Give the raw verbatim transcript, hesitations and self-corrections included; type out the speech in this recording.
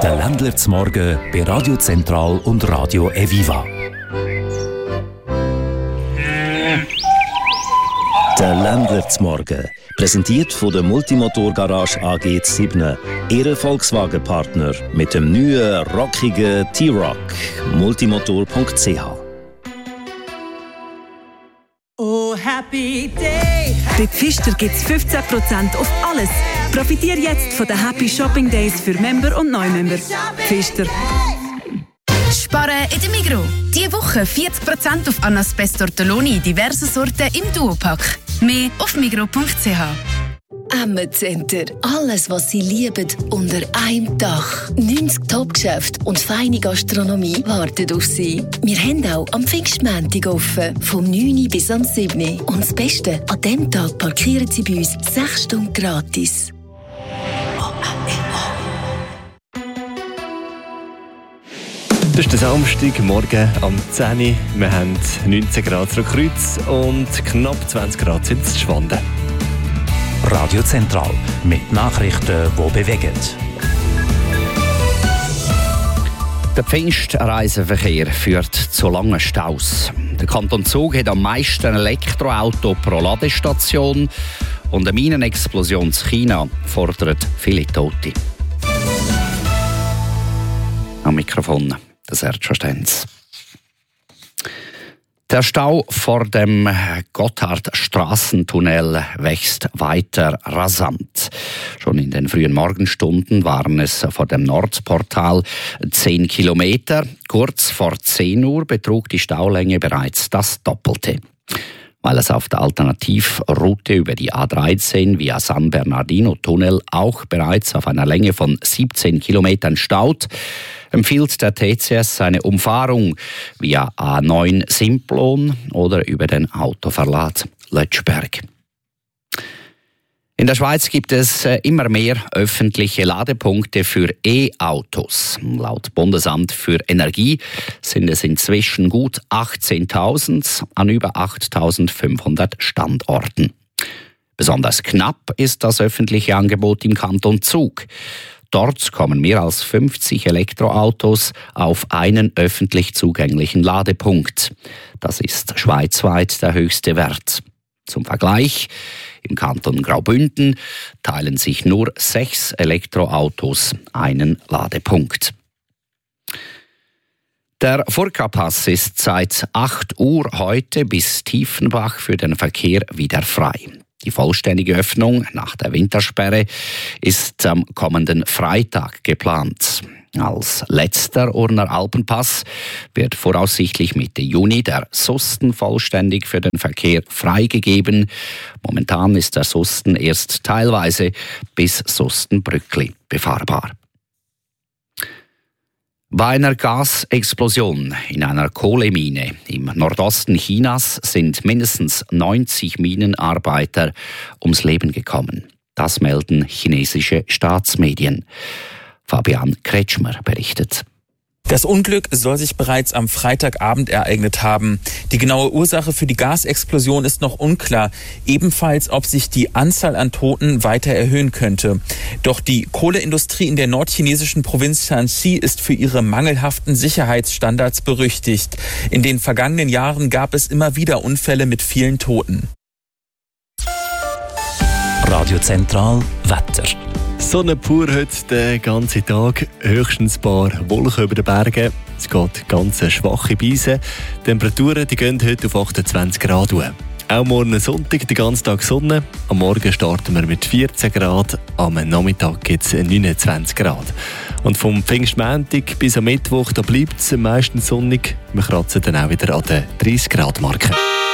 Der Ländler zum Morgen bei Radio Zentral und Radio Eviva. Der Ländler zum Morgen, präsentiert von der Multimotor-Garage A G sieben, Ihre Volkswagen-Partner mit dem neuen, rockigen T-Roc. multimotor punkt c h. Oh, happy day! Bei Pfister gibt es fünfzehn Prozent auf alles. Profitiere jetzt von den Happy Shopping Days für Member und Neumember. Pfister. Sparen in der Migros. Diese Woche vierzig Prozent auf Anaspeis Tortelloni, diverse Sorten im Duopack. Mehr auf migros punkt c h. Emmet Center. Alles, was Sie lieben, unter einem Dach. neunzig Top-Geschäfte und feine Gastronomie warten auf Sie. Wir haben auch am Pfingstmontag offen, vom neun bis am sieben. Und das Beste, an diesem Tag parkieren Sie bei uns sechs Stunden gratis. Das ist der Samstag, morgen am zehn Uhr. Wir haben neunzehn Grad zu Kreuz und knapp zwanzig Grad sind es Schwanden. Radio Zentral mit Nachrichten, die bewegen. Der Pfingstreiseverkehr führt zu langen Staus. Der Kanton Zug hat am meisten Elektroauto pro Ladestation und eine Minenexplosion in China fordert viele Tote. Am Mikrofon der Sergio Stenz. Der Stau vor dem Gotthardstrassentunnel wächst weiter rasant. Schon in den frühen Morgenstunden waren es vor dem Nordportal zehn Kilometer. Kurz vor zehn Uhr betrug die Staulänge bereits das Doppelte. Weil es auf der Alternativroute über die A dreizehn via San Bernardino-Tunnel auch bereits auf einer Länge von siebzehn Kilometern staut, empfiehlt der T C S eine Umfahrung via A neun Simplon oder über den Autoverlad Lötschberg. In der Schweiz gibt es immer mehr öffentliche Ladepunkte für E-Autos. Laut Bundesamt für Energie sind es inzwischen gut achtzehntausend an über achttausendfünfhundert Standorten. Besonders knapp ist das öffentliche Angebot im Kanton Zug. Dort kommen mehr als fünfzig Elektroautos auf einen öffentlich zugänglichen Ladepunkt. Das ist schweizweit der höchste Wert. Zum Vergleich: Im Kanton Graubünden teilen sich nur sechs Elektroautos einen Ladepunkt. Der Furka-Pass ist seit acht Uhr heute bis Tiefenbach für den Verkehr wieder frei. Die vollständige Öffnung nach der Wintersperre ist am kommenden Freitag geplant. Als letzter Urner Alpenpass wird voraussichtlich Mitte Juni der Susten vollständig für den Verkehr freigegeben. Momentan ist der Susten erst teilweise bis Sustenbrückli befahrbar. Bei einer Gasexplosion in einer Kohlemine im Nordosten Chinas sind mindestens neunzig Minenarbeiter ums Leben gekommen. Das melden chinesische Staatsmedien. Fabian Kretschmer berichtet. Das Unglück soll sich bereits am Freitagabend ereignet haben. Die genaue Ursache für die Gasexplosion ist noch unklar. Ebenfalls, ob sich die Anzahl an Toten weiter erhöhen könnte. Doch die Kohleindustrie in der nordchinesischen Provinz Shanxi ist für ihre mangelhaften Sicherheitsstandards berüchtigt. In den vergangenen Jahren gab es immer wieder Unfälle mit vielen Toten. Radio Zentral Wetter. Sonne pur heute den ganzen Tag, höchstens ein paar Wolken über den Bergen. Es geht ganz schwache Beise. Die Temperaturen die gehen heute auf achtundzwanzig Grad hoch. Auch morgen Sonntag den ganzen Tag Sonne. Am Morgen starten wir mit vierzehn Grad, am Nachmittag gibt es neunundzwanzig Grad. Und vom Pfingstmontag bis am Mittwoch da bleibt es meistens sonnig. Wir kratzen dann auch wieder an der dreißig Grad Marke.